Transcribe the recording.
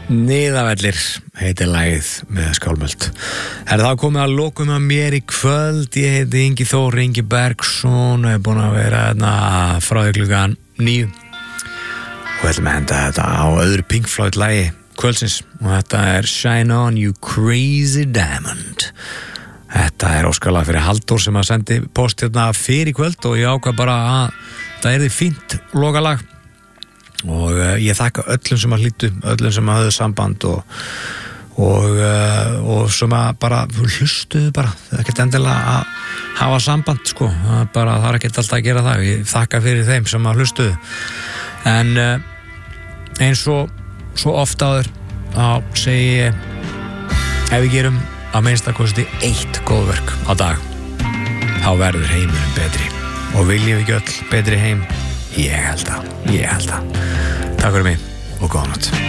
Niðavellir heitir lagið með Skálmöld. Það komið að lokum að mér í kvöld. Ég heiti Ingi Þór Ingi Bergsson og er búin að vera frá því klukkan 9 og við ætlum að henda þetta á öðru Pink Floyd lagi kvöldsins og þetta er Shine On You Crazy Diamond. Þetta er óskalag fyrir Halldór sem að sendi post fyrir kvöld og ég ákvað bara að það yrði fínt lokalag og ég þakka öllum sem að hlýddu, öllum sem að höfðu samband og sem að bara hlustuðu bara, það er ekkert endilega að hafa samband sko, það er ekkert alltaf að gera það, ég þakka fyrir þeim sem að hlustuðu en eins og svo oft áður þá segi ég ef við gerum að minnstakosti 1 góðverk á dag þá verður heimurinn betri og viljum við ekki öll betri heim. Ég held það. Takk fyrir mig og góða nótt.